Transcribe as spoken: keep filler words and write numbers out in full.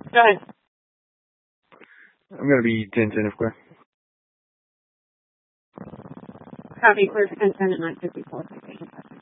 Go ahead. I'm going to be ten ten if clear. Copy, clear for ten ten at nine fifty-four.